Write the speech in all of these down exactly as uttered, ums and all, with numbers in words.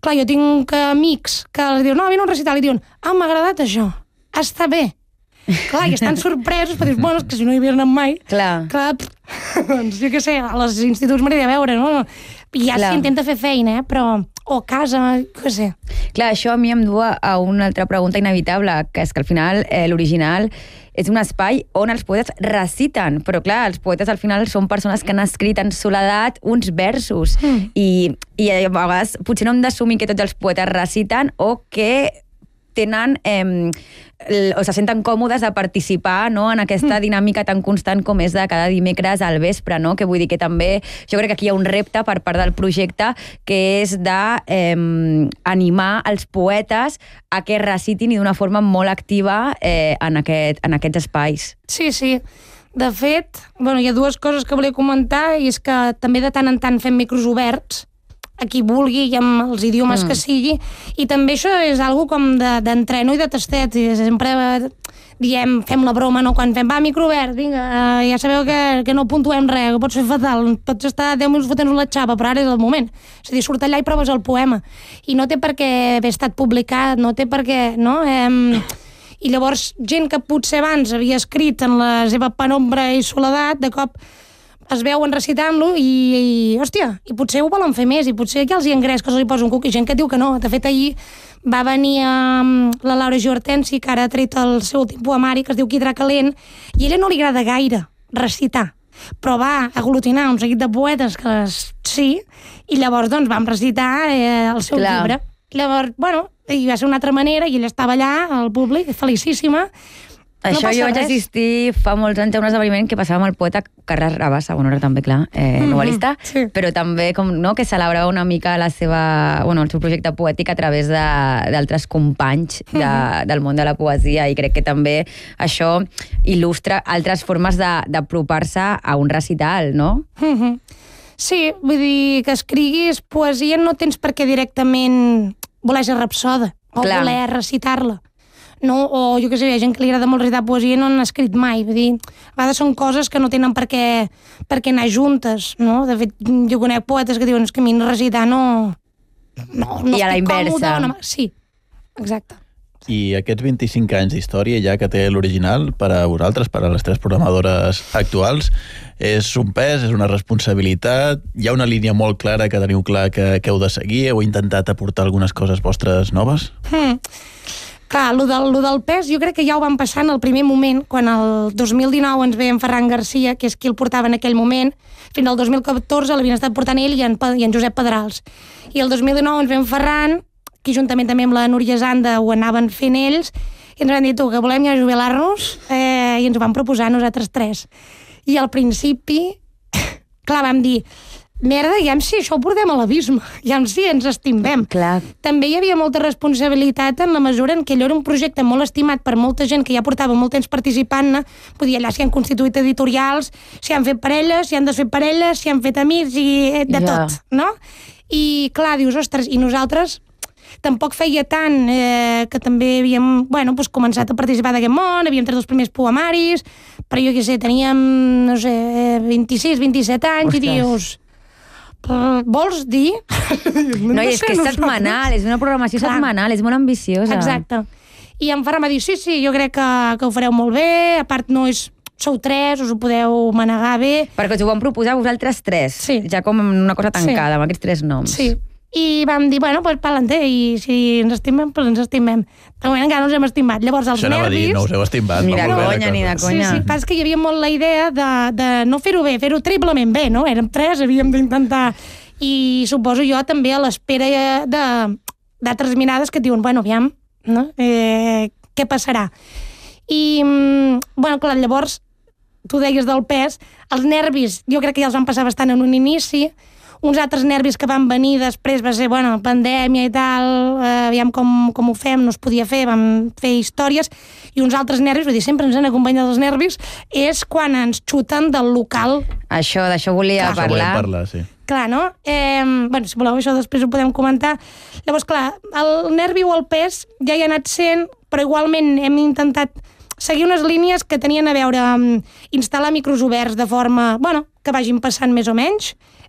clar, jo tinc amics que els diuen, no, vine un recital, i diuen, ah, m'ha agradat això, està bé. Clar, i estan sorpresos, però dius, bueno, és que si no hi havia anat mai, clar, clar doncs jo què sé, als instituts m'hauria de veure, no? I ja s'intenta fer feina, eh? Però, o casa, què sé. Clar, això a mi em du a una altra pregunta inevitable, que és que al final eh, l'original és un espai on els poetes reciten, però clar, els poetes al final són persones que han escrit en soledat uns versos, mm. i, i a vegades potser no hem d'assumir que tots els poetes reciten o que tenen, eh, o se senten còmodes de participar, no?, en aquesta dinàmica tan constant com és de cada dimecres al vespre, no? Que vull dir que també, jo crec que aquí hi ha un repte per part del projecte, que és d'animar eh, els poetes a que recitin i d'una forma molt activa eh, en, aquest, en aquests espais. Sí, sí. De fet, bueno, hi ha dues coses que volia comentar, i és que també de tant en tant fem micros oberts, a qui vulgui i amb els idiomes mm. que sigui, i també això és algo com d'entreno de, i de tastet, i sempre diem, fem la broma, no? Quan fem, va, micro obert, vinga, uh, ja sabeu que, que no puntuem res, que pots fer fatal, pots estar deu minuts fotent-nos la xapa, però ara és el moment. És a dir, surt allà i proves el poema, i no té per què haver estat publicat, no té per què, no? Eh, I llavors, gent que potser abans havia escrit en la seva penombra i soledat, de cop es veuen recitant-lo i, i, hòstia, i potser ho volen fer més, i potser ja els hi engres que els hi posa un cuc, i gent que diu que no. De fet, ahir va venir um, la Laura Giortensi, que ara ha tret el seu últim poemari, que es diu Quidrà calent, i a ella no li agrada gaire recitar, però va aglutinar un seguit de poetes que les, sí, i llavors doncs vam recitar eh, el seu Clar. llibre. Llavors, bueno, i va ser una altra manera, i ella estava allà, al públic, felicíssima. Això no jo vaig assistir fa molts anys a un esdeveniment que passava amb el poeta Carles Rabassa, bueno, ara també, clar, eh, mm-hmm, novel·lista, sí. però també com, no, que celebrava una mica la seva, bueno, el seu projecte poètic a través d'altres companys de, mm-hmm. del món de la poesia, i crec que també això il·lustra altres formes d'apropar-se a un recital, no? Mm-hmm. Sí, vull dir que escriguis poesia no tens per què directament voler ser rapsoda o clar. voler recitar-la. No, o jo què sé, hi ha gent que li agrada molt recitar poesia i no n'ha escrit mai, vull dir, a vegades són coses que no tenen per què, per què anar juntes, no? De fet, jo conec poetes que diuen és que a mi recitar no... no, no I a la inversa. No, sí, exacte. I aquests vint-i-cinc anys d'història ja que té l'original, per a vosaltres, per a les tres programadores actuals, és un pes, és una responsabilitat, hi ha una línia molt clara que teniu clar que, que heu de seguir, heu intentat aportar algunes coses vostres noves? Hmm. Clar, lo del, lo del pes jo crec que ja ho vam passar en el primer moment, quan el dos mil dinou ens ve en Ferran Garcia, que és qui el portava en aquell moment, fins al dos mil catorze l'havien estat portant ell i en, i en Josep Pedrals. I el dos mil dinou ens ve en Ferran, que juntament també amb la Núria Zanda ho anaven fent ells, i ens van dir, tu, que volem ja jubilar-nos, eh, i ens ho van proposar nosaltres tres. I al principi, clar, vam dir, merda, ja si això ho portem a l'abisme, ja si ens estimem. Clar. També hi havia molta responsabilitat en la mesura en que allò era un projecte molt estimat per molta gent que ja portava molt temps participant-ne, vull dir, allà s'hi han constituït editorials, s'hi han fet parelles, s'hi han desfet parelles, s'hi han fet amics, i de ja. tot, no? I clar, dius, ostres, i nosaltres tampoc feia tant, eh, que també havíem, bueno, pues, començat a participar d'aquest món, havíem tret els primers poemaris, però jo què sé, teníem, no sé, vint-i-sis, vint-i-set anys, ostres. I dius... vols dir? No, no i és sé, que és setmanal, és una programació Clar. setmanal, és molt ambiciosa. Exacte. I en Ferran va dir, sí, sí, jo crec que, que ho fareu molt bé, a part no és... sou tres, us ho podeu manegar bé. Perquè us ho vam proposar vosaltres tres, sí. ja com una cosa tancada, sí. amb aquests tres noms. Sí. I vam dir, bueno, pues pa'lante, i si ens estimem, pues ens estimem. De moment encara no ens hem estimat. Llavors, els Això nervis... Dir, no us heu estimat. Ni de conya, ni de conya. Sí, sí, pas que hi havia molt la idea de, de no fer-ho bé, fer-ho triplement bé, no? Érem tres, havíem d'intentar... I suposo jo també a l'espera d'altres mirades que et diuen, bueno, aviam, no? Eh, què passarà? I, bueno, clar, llavors, tu deies del pes, els nervis, jo crec que ja els van passar bastant en un inici, uns altres nervis que van venir després va ser, bueno, pandèmia i tal, eh, aviam com, com ho fem, no es podia fer, vam fer històries, i uns altres nervis, vull dir, sempre ens han acompanyat els nervis, és quan ens xuten del local. Això, d'això volia clar, parlar. Això parlar, sí. Clar, no? Eh, bueno, si voleu, això després ho podem comentar. Llavors, clar, el nervi o el pes ja hi ha anat sent, però igualment hem intentat seguir unes línies que tenien a veure amb instal·lar micros oberts de forma, bueno, que vagin passant més o menys,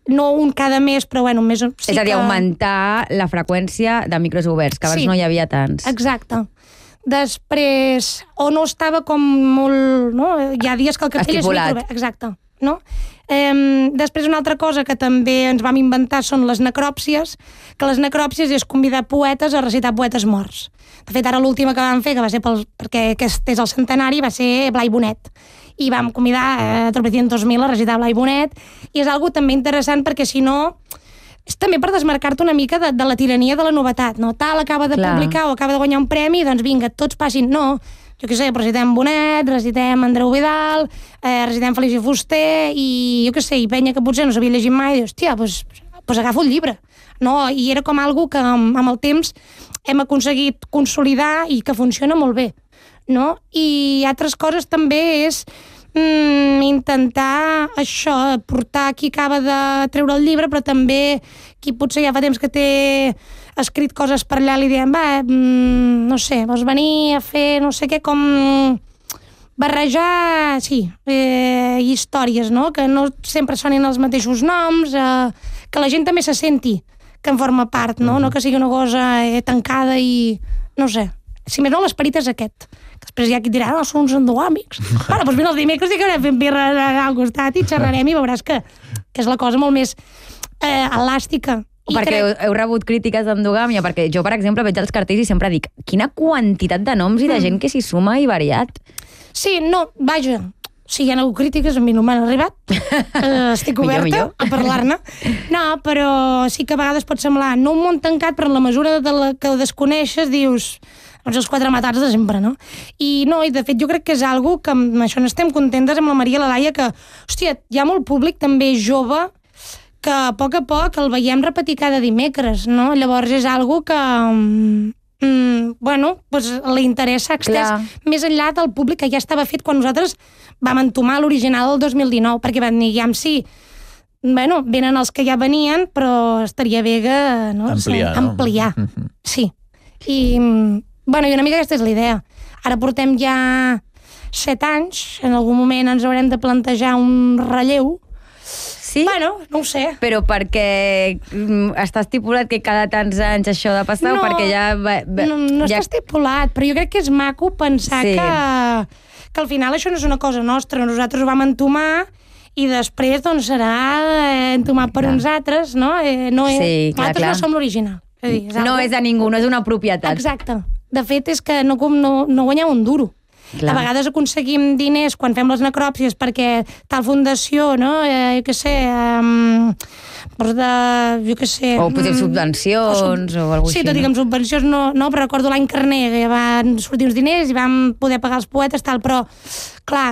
no un cada mes, però bueno, més... Sí és a dir, que... augmentar la freqüència de micros oberts, que abans sí, no hi havia tants. Exacte. Després, o no estava com molt... No? Hi ha dies que el cartell estipulat. és microobert. Exacte. No? Eh, després una altra cosa que també ens vam inventar són les necròpsies, que les necròpsies és convidar poetes a recitar poetes morts. De fet, ara l'última que vam fer, que va ser pel, perquè aquest és el centenari, va ser Blai Bonet. I vam convidar a tropecientos mil a recitar Blai Bonet, i és algo també interessant perquè si no... És també per desmarcar-te una mica de, de la tirania de la novetat, no? Tal acaba de Clar. publicar o acaba de guanyar un premi, doncs vinga, tots passin. No, jo què sé, recitem Bonet, recitem Andreu Vidal, eh, recitem Felici Fuster, i jo què sé, i penya que potser no s'havia llegit mai, i dius, tia, doncs pues, pues agafo el llibre. No? I era com algo que amb, amb el temps hem aconseguit consolidar i que funciona molt bé. No? I altres coses també és mm, intentar això, portar qui acaba de treure el llibre, però també qui potser ja fa temps que té escrit coses per allà, li diem, va, mm, no sé, vols venir a fer no sé què, com barrejar, sí, eh, històries, no? Que no sempre sonin els mateixos noms, eh, que la gent també se senti que en forma part, no? No que sigui una cosa eh, tancada i... no sé. Si més no, l'esperit és aquest. Després hi ha qui dirà, no, són uns endogàmics. Bueno, doncs vine els dimecres i que anem fent birra al costat i xerrarem i veuràs que, que és la cosa molt més eh, elàstica. I perquè crec... heu, heu rebut crítiques d'endogàmia, perquè jo, per exemple, veig els cartells i sempre dic quina quantitat de noms i de gent que s'hi suma i variat. Sí, no, vaja, si hi ha hagut crítiques, a mi no m'han arribat. Uh, estic oberta millor, millor. a parlar-ne. No, però sí que a vegades pot semblar no un món tancat, però en la mesura de la que ho desconeixes dius... doncs els quatre matats de sempre, no? I no, i de fet jo crec que és algo que amb això n'estem contentes amb la Maria i la Laia, que, hòstia, hi ha molt públic també jove que a poc a poc el veiem repetir cada dimecres, no? Llavors és algo que... Mm, bueno, doncs l'interès s'ha extès més enllà del públic que ja estava fet quan nosaltres vam entomar l'original del dos mil dinou, perquè vam dir, ja, sí, bueno, venen els que ja venien, però estaria bé que... No? Ampliar, no? Ampliar, sí. I... Bueno, i una mica aquesta és la idea. Ara portem ja set anys, en algun moment ens haurem de plantejar un relleu. Sí? Bueno, no ho sé. Però perquè està estipulat que cada tants anys això ha de passar no, o perquè ja... Va, va, no, no ja... està estipulat, però jo crec que és maco pensar sí. que, que al final això no és una cosa nostra. Nosaltres ho vam entomar i després doncs serà entomat per clar. uns altres, no? Eh, no és, sí, clar, nosaltres clar. no som l'original. És dir, és no algo... és de ningú, no és una propietat. Exacte. De fet, és que no, no, no guanyem un duro. Clar. A vegades aconseguim diners quan fem les necròpsies perquè tal fundació, no? Eh, jo què sé... Um, de, jo què sé... O potser subvencions o, sub... o alguna sí, així. Sí, tot i que amb subvencions no, no, però recordo l'any Carner que ja van sortir uns diners i vam poder pagar els poetes, tal, però clar,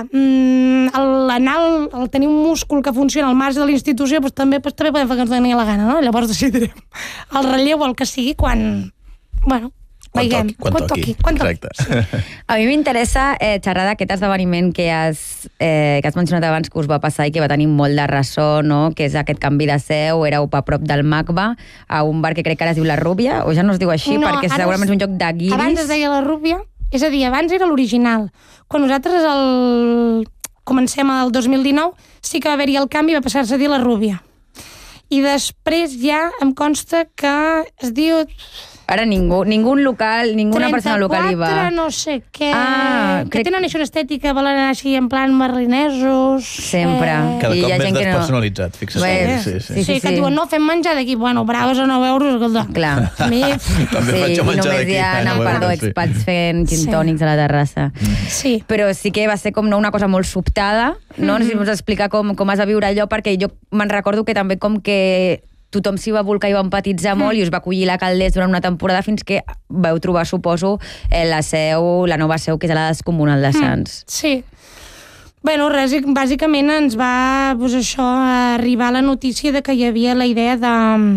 l'anar al, al tenir un múscul que funciona al marge de la institució, doncs també, doncs, també podem fer que ens doni la gana, no? Llavors decidirem el relleu o el que sigui quan... Bueno, Quan toqui, quan, quan toqui. Quan toqui. Exacte. Sí. A mi m'interessa eh, xerrar d'aquest esdeveniment que has, eh, que has mencionat abans que us va passar i que va tenir molt de ressò, no? Que és aquest canvi de seu, éreu a prop del MACBA, a un bar que crec que ara es diu La Rúbia, o ja no es diu així, no, perquè segurament és un joc de guiris. Abans es deia La Rúbia, és a dir, abans era l'original. Quan nosaltres el... comencem el dos mil dinou, sí que va haver-hi el canvi i va passar-se a dir La Rúbia. I després ja em consta que es diu... Ara ningú, ningú local, ninguna persona local hi va. trenta-quatre, no sé què... Ah, que crec... tenen això estètica, volen anar així en plan berlinesos... Sempre. Eh... Cada cop més despersonalitzat, no... fixa't. Bé, sí, sí, sí. Sí, sí, que sí. diuen, no, fem menjar d'aquí. Bueno, braves a nou euros, escolta. Clar. A mi... També sí, faig menjar d'aquí. I només hi ha, no, perdó, sí. expats fent gintònics sí. a la terrassa. Sí. Però sí que va ser com no, una cosa molt sobtada, no? Mm-hmm. No sé si vols explicar com, com has de viure allò, perquè jo me'n recordo que també com que tothom s'hi va volcar i va empatitzar molt mm. i us va acollir la Caldés durant una temporada fins que vau trobar, suposo, la seu, la nova seu, que és la Descomunal de Sants. Mm. Sí. Bueno, res, bàsicament ens va, doncs això, arribar la notícia de que hi havia la idea de,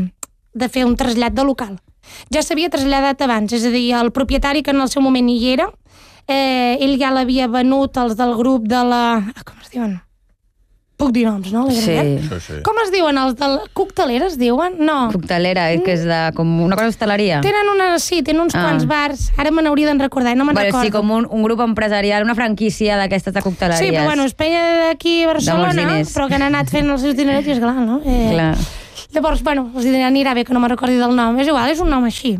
de fer un trasllat de local. Ja s'havia traslladat abans, és a dir, el propietari, que en el seu moment hi era, eh, ell ja l'havia venut als del grup de la... Com es diuen? Puc dir noms, no? Sí. Sí, sí. Com es diuen? Els de la... Coctelera es diuen? No. Coctelera, que és de, com una cosa d'hostaleria. Tenen una, sí, tenen uns Ah. quants bars. Ara me n'hauria d'en recordar, no me'n Vale, recordo. sí, com un, un grup empresarial, una franquícia d'aquestes de cocteleries. Sí, però bueno, és penya d'aquí a Barcelona, diners. però que han anat fent els seus dinerets i és clar, no? Eh, Clar. Llavors, bueno, els anirà bé que no me'n recordi del nom. És igual, és un nom així.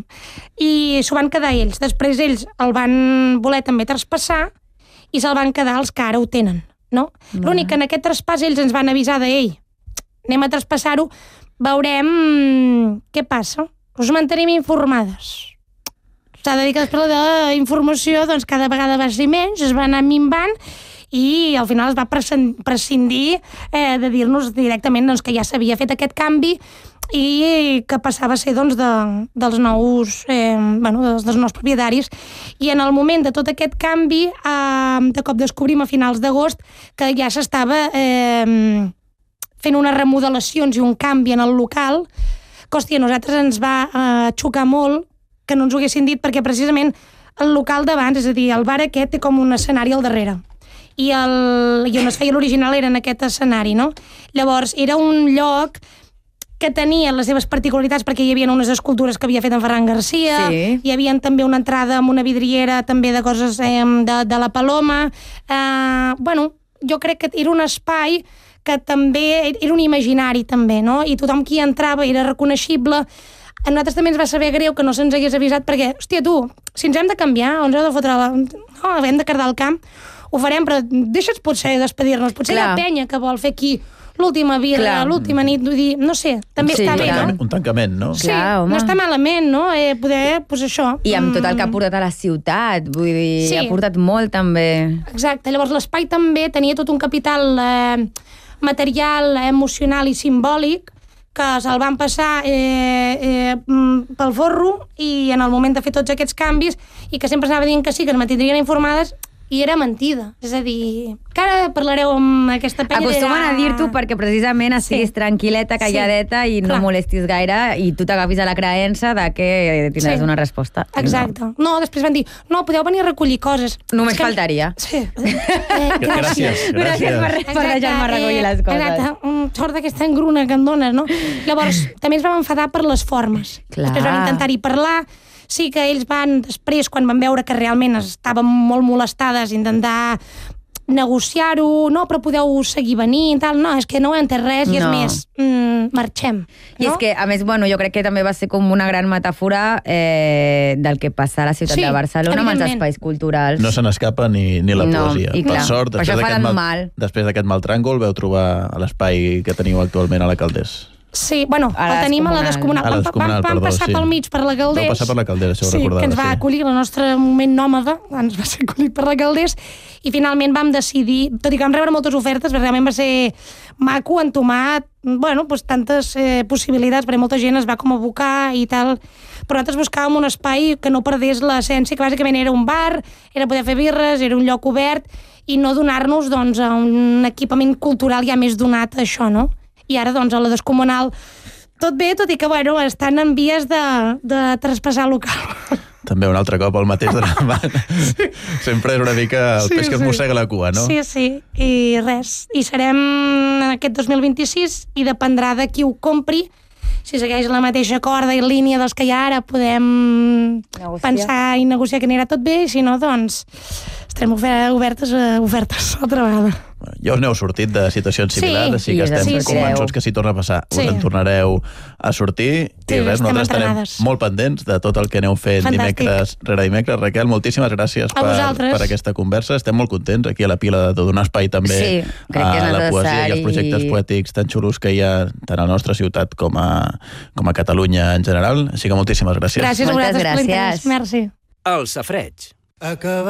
I s'ho van quedar ells. Després ells el van voler també traspassar i se'l van quedar els que ara ho tenen, no? Vale. L'únic que en aquest traspàs ells ens van avisar de ei, anem a traspassar-ho, veurem què passa. Us mantenim informades. S'ha de dir que després la informació doncs, cada vegada va ser menys, es va anar minvant i al final es va prescindir eh, de dir-nos directament doncs, que ja s'havia fet aquest canvi i que passava a ser doncs, de, dels nous eh, bueno, dels, dels nous propietaris. I en el moment de tot aquest canvi, eh, de cop descobrim a finals d'agost que ja s'estava eh, fent unes remodelacions i un canvi en el local que, hòstia, a nosaltres ens va eh, xocar molt que no ens ho haguessin dit, perquè precisament el local d'abans, és a dir, el bar aquest té com un escenari al darrere. I, el, i on es feia l'original era en aquest escenari, no? Llavors, era un lloc que tenia les seves particularitats perquè hi havia unes escultures que havia fet en Ferran Garcia, Sí. hi havia també una entrada amb una vidriera també de coses eh, de, de la Paloma. Eh, bueno, jo crec que era un espai que també era un imaginari també, no? I tothom qui entrava era reconeixible. A nosaltres també ens va saber greu que no se'ns hagués avisat perquè, hòstia, tu, si ens hem de canviar o ens heu de fotre la... no, hem de cardar el camp, ho farem, però deixa'ns potser despedir-nos. Potser Clar. hi ha penya que vol fer aquí l'última birra, Clar. l'última nit, vull dir, no sé, també Sí, està bé, clar. no? Un tancament, no? Sí, Clar, home. no està malament, no? Eh, poder, doncs això... I amb tot el que ha mm, portat a la ciutat, vull dir, Sí. ha portat molt també. Exacte, llavors l'espai també tenia tot un capital eh, material, emocional i simbòlic que se'l van passar eh, eh, mm, pel forro i en el moment de fer tots aquests canvis i que sempre s'anava dient que sí, que ens mantindrien informades i era mentida. És a dir, que ara parlareu amb aquesta penya... Acostumen a dir-t'ho perquè precisament estiguis Sí. tranquil·leta, calladeta i no Clar. molestis gaire i tu t'agafis a la creença de que tindràs Sí. una resposta. Exacte. No, després van dir, no, podeu venir a recollir coses. Només És que- faltaria. Sí. Eh, Gràcies, Gràcies per, gràcies. per deixar-me recollir les coses. Exacte, mm, sort d'aquesta engruna que em dones, no? Llavors, també ens vam enfadar per les formes. Clar. Després vam intentar-hi parlar, sí que ells van, després, quan van veure que realment estàvem molt molestades, intentar negociar-ho, no, però podeu seguir venint, tal, no, és que no ho he entès res i és No. més, mm, marxem. I no? és que, a més, bueno, jo crec que també va ser com una gran metàfora eh, del que passa a la ciutat Sí, de Barcelona amb els evidentment. espais culturals. No se n'escapa ni, ni la No, poesia. i clar, Per sort, per això després fa d'aquest tant mal, mal. després d'aquest mal tràngol veu trobar l'espai que teniu actualment a la Calders. Sí, bueno, A la el tenim a la Descomunal. Descomunal. A la Vam, Descomunal, vam, vam perdó, passar sí. pel mig per la Calders. Vau passar per la Calders, això ho sí, recordava, que ens va sí. acollir el nostre moment nòmada, ens va ser acollit per la Calders, i finalment vam decidir, tot i que vam rebre moltes ofertes, perquè realment va ser maco, entomat, bueno, doncs tantes eh, possibilitats, perquè molta gent es va com abocar i tal, però nosaltres buscàvem un espai que no perdés l'essència, que bàsicament era un bar, era poder fer birres, era un lloc obert, i no donar-nos doncs, a un equipament cultural ja més donat a això, no? I ara, doncs, a la Descomunal tot bé, tot i que, bueno, estan en vies de, de traspassar el local. També un altre cop el mateix drama. Sí. Sempre és una mica el Sí, peix que es sí. mossega la cua, no? Sí, sí, i res. I serem aquest dos mil vint-i-sis i dependrà de qui ho compri. Si segueix la mateixa corda i línia dels que hi ha ara, podem Negociar. pensar i negociar que anirà tot bé, i si no, doncs estarem ofer- obertes a ofertes altra vegada. Bueno, ja us n'heu sortit de situacions Sí, similars, així que i us en estem sortireu. convençuts que si torna a passar Sí. us en tornareu a sortir. Sí, I res, estem nosaltres estarem entrenades. molt pendents de tot el que aneu fent Fantàstic. dimecres rere dimecres. Raquel, moltíssimes gràcies A per, vosaltres. per aquesta conversa. Estem molt contents aquí a la Pila de donar espai també Sí, crec que és a la poesia i als necessari. projectes poètics tan xulos que hi ha tant a la nostra ciutat com a, com a Catalunya en general. Així que moltíssimes gràcies. Gràcies a Moltes vosaltres per l'interès. gràcies. Merci. El safareig. Acaba